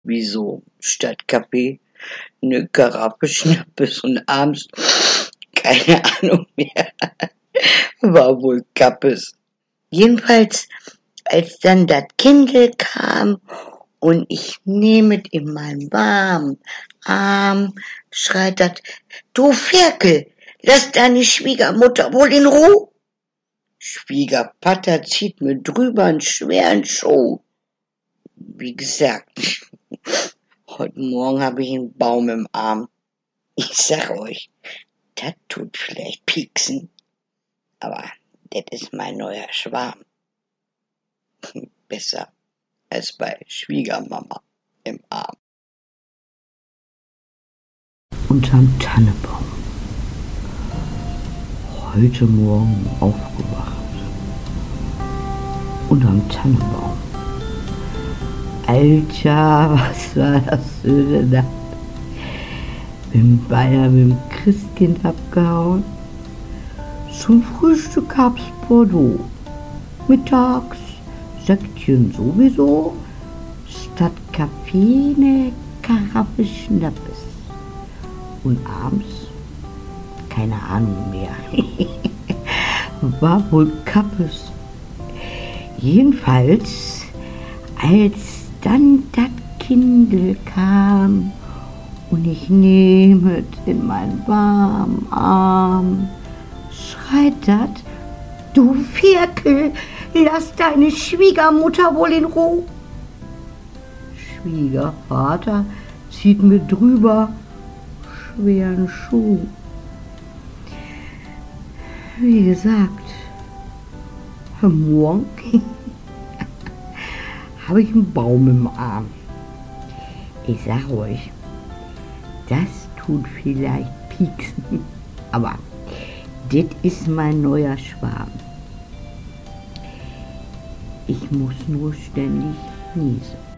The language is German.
Wieso? Statt Kaffee 'ne Karaffe Schnappes und abends keine Ahnung mehr. War wohl Kappes. Jedenfalls, als dann dat Kindl kam und ich nehm et in meinen warmen Arm, schreit dat: „Du Ferkel, lass deine Schwiegermutter wohl in Ruh!" Schwiegervater zieht mir drüber 'n schweren Schuh. Wie gesagt, heute Morgen habe ich 'n Baum im Arm. Ich sag euch, das tut vielleicht pieksen, aber das ist mein neuer Schwarm. Besser als bei Schwiegermama im Arm. Unterm Tannebaum. Heute Morgen aufgewacht. Unterm Tannebaum. Alter, was war das für eine Nacht? Bin beinahe mit dem Christkind abgehauen. Zum Frühstück gab's Bordeaux. Mittags Säckchen sowieso. Statt Kaffee 'ne Karaffe Schnappes. Und abends keine Ahnung mehr. War wohl Kappes. Jedenfalls, als dann dat Kindl kam und ich nehmet in meinen warmen Arm, schreit dat: „Du Ferkel, lass deine Schwiegermutter wohl in Ruh!" Schwiegervater zieht mir drüber schweren Schuh. Wie gesagt, morgen habe ich einen Baum im Arm. Ich sag euch, das tut vielleicht pieksen, aber das ist mein neuer Schwarm. Ich muss nur ständig niesen.